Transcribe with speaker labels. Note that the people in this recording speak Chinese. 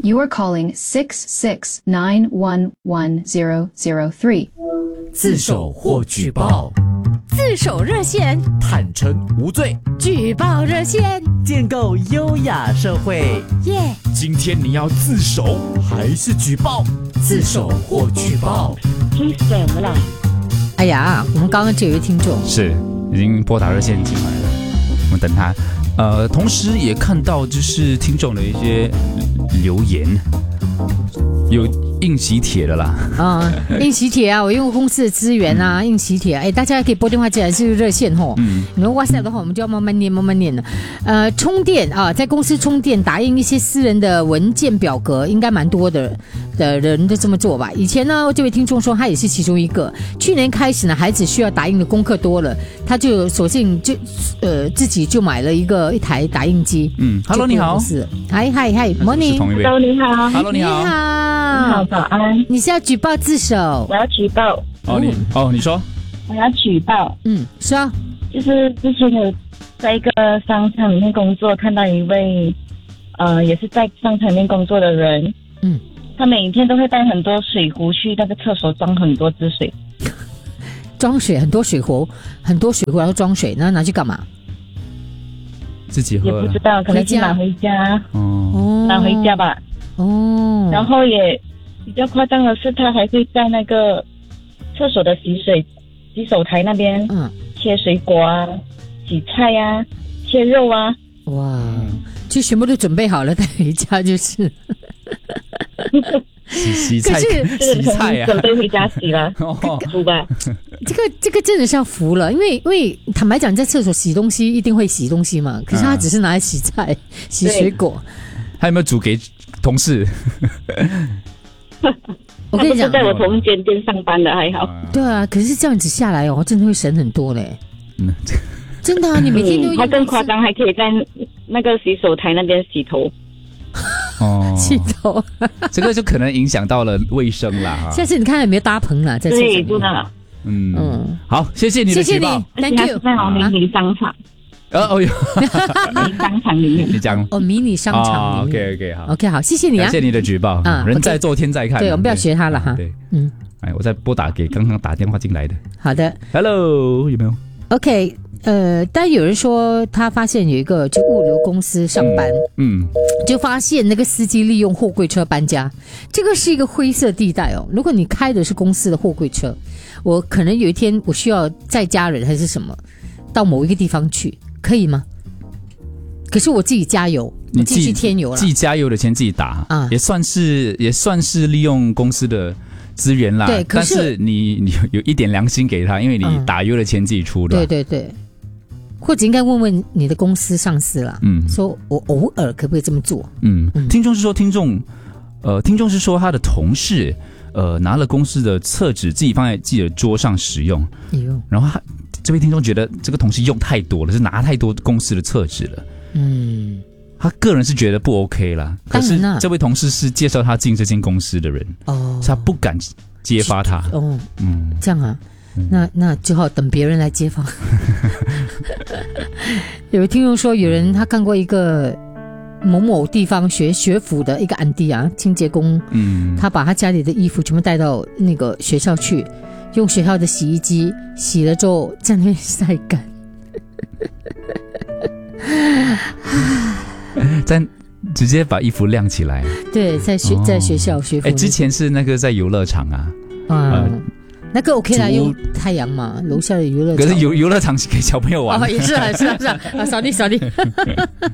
Speaker 1: You are calling 669111003.
Speaker 2: 自首或举报，
Speaker 3: 自首热线，
Speaker 2: 坦诚无罪，
Speaker 3: 举报热线，
Speaker 2: 建构优雅社会。
Speaker 3: 耶！
Speaker 2: 今天你要自首还是举报？自首或举报，
Speaker 4: 听什么了？
Speaker 3: 哎呀，我们刚刚这有一位听众
Speaker 5: 是已经拨打热线进来了，我们等他。同时也看到就是听众的一些留言，有印喜帖的啦。
Speaker 3: 印喜帖啊，我用公司的资源啊，印喜帖。哎，大家可以拨电话进来，是热线吼。你们 WhatsApp 的话，我们就要慢慢念，慢慢念了。充电啊，在公司充电，打印一些私人的文件表格，应该蛮多的人都这么做吧。以前呢，这位听众说他也是其中一个。去年开始呢，孩子需要打印的功课多了，他就索性就自己就买了一台打印机。
Speaker 5: Hello 你好，
Speaker 3: 嗨 Morning，
Speaker 4: Hello 你好
Speaker 5: ，Hello 你好，
Speaker 4: 你好早安。
Speaker 3: 你是要举报自首？
Speaker 4: 我要举报。
Speaker 5: 你说。
Speaker 4: 我要举报。
Speaker 3: 说。
Speaker 4: 就是之前有在一个商场里面工作，看到一位也是在商场里面工作的人。他每天都会带很多水壶去那个厕所装很多支水。
Speaker 3: 装水，很多水壶，然后装水，那拿去干嘛？
Speaker 5: 自己喝
Speaker 4: 也不知道，可能是拿回家。拿回家吧。然后也比较夸张的是，他还会在那个厕所的洗手台那边，切水果啊，洗菜啊，切肉啊。哇，
Speaker 3: 就全部都准备好了带回家就是。
Speaker 5: 洗菜，洗菜啊，
Speaker 4: 准备回家洗了，服吧。
Speaker 3: 这个真的是要服了，因为坦白讲，在厕所洗东西一定会洗东西嘛，可是他只是拿来洗菜、洗水果。
Speaker 5: 还有没有煮给同事？
Speaker 3: 我跟你讲，
Speaker 4: 他不是在我同一间店上班的，还好。
Speaker 3: 对啊，可是这样子下来真的会省很多嘞。真的啊，你每天都
Speaker 4: 他更夸张，还可以在那个洗手台那边洗头。
Speaker 3: 洗头，
Speaker 5: 这个就可能影响到了卫生啦。
Speaker 3: 下次你看有没有搭棚啦，在厕所里面。
Speaker 4: 对，真的。
Speaker 5: 好，谢谢你的举报。
Speaker 3: Thank you。
Speaker 4: 在迷你商场。迷你商场里面。
Speaker 5: 你讲
Speaker 3: 迷你商场里面。
Speaker 5: OK 好。
Speaker 3: OK 好，谢谢你啊。
Speaker 5: 感谢你的举报。人在做天在看。
Speaker 3: 对，我们不要学他了哈。
Speaker 5: 对，我再拨打给刚刚打电话进来的。
Speaker 3: 好的
Speaker 5: ，Hello， 有没有
Speaker 3: ？OK。但有人说他发现有一个就物流公司上班，就发现那个司机利用货柜车搬家，这个是一个灰色地带哦。如果你开的是公司的货柜车，我可能有一天我需要载家人还是什么到某一个地方去，可以吗？可是我自己加油，
Speaker 5: 你
Speaker 3: 自己去添油了，
Speaker 5: 自己加油的钱自己打啊，也算是利用公司的资源啦。
Speaker 3: 对，
Speaker 5: 但是你有一点良心给他，因为你打油的钱自己出的。
Speaker 3: 对。或者应该问问你的公司上司啦，说我偶尔可不可以这么做？
Speaker 5: 听众是说他的同事拿了公司的厕纸自己放在自己的桌上使用，然后这位听众觉得这个同事用太多了，是拿太多公司的厕纸了。他个人是觉得不 OK 啦，可是这位同事是介绍他进这间公司的人，所以他不敢揭发他。
Speaker 3: 这样啊。那就好等别人来揭发。有听众说，有人他看过一个某某地方学府的一个安迪啊，清洁工，他把他家里的衣服全部带到那个学校去，用学校的洗衣机洗了之后在那边晒干。
Speaker 5: 直接把衣服晾起来。
Speaker 3: 对，在学校学府。
Speaker 5: 之前是那个在游乐场啊。
Speaker 3: 那个 OK 啦，用太阳嘛，楼下的游乐场。
Speaker 5: 可是游乐场是给小朋友玩。
Speaker 3: 也是啊，sorry。